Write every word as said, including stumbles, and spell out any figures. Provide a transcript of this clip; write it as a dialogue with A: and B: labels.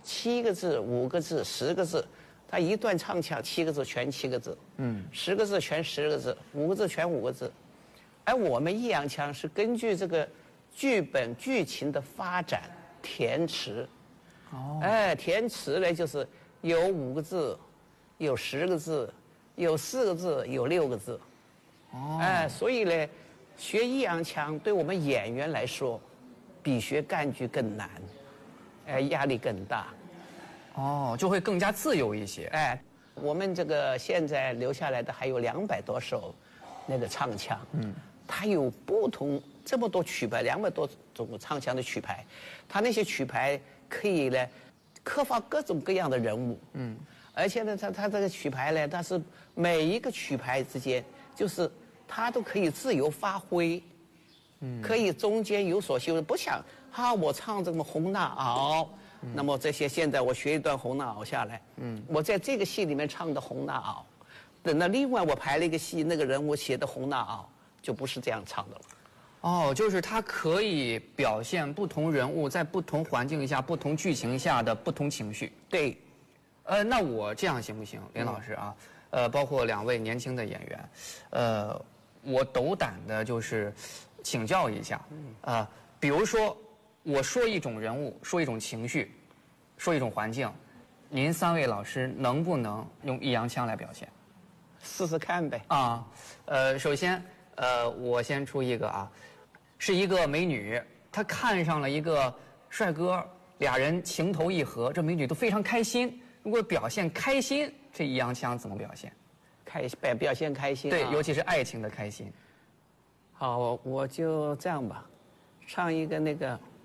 A: 七个字、五个字、十个字，他一段唱腔七个字全七个字，嗯，十个字全十个字，五个字全五个字。而我们抑扬腔是根据这个剧本剧情的发展填词。哦，哎，填词呢就是有五个字，有十个字，有四个字，有六个字。哦，哎，所以呢，学抑扬腔对我们演员来说，比学赣剧更难，哎，压力更大。
B: 哦，就会更加自由一些。
A: 哎，我们这个现在留下来的还有两百多首那个唱腔，嗯，它有不同这么多曲牌，两百多种唱腔的曲牌，它那些曲牌可以呢刻画各种各样的人物，嗯，而且呢，它它这个曲牌呢，它是每一个曲牌之间，就是它都可以自由发挥，嗯，可以中间有所修，不像哈我唱这么红娜袄。那么这些现在我学一段红娜袄下来，嗯，我在这个戏里面唱的红娜袄，等到另外我排了一个戏，那个人物写的红娜袄就不是这样唱的了。
B: 哦，就是它可以表现不同人物在不同环境下、不同剧情下的不同情绪。
A: 对，
B: 呃，那我这样行不行，林老师啊？嗯、呃，包括两位年轻的演员，呃，我斗胆的就是请教一下，啊、呃，比如说。我说一种人物，说一种情绪，说一种环境，您三位老师能不能用抑扬腔来表现？
A: 试试看呗。
B: 啊，呃，首先，呃，我先出一个啊，是一个美女，她看上了一个帅哥，俩人情投意合，这美女都非常开心。如果表现开心，这抑扬腔怎么表现？
A: 开表表现开心、啊。
B: 对，尤其是爱情的开心。
A: 好，我就这样吧，唱一个那个。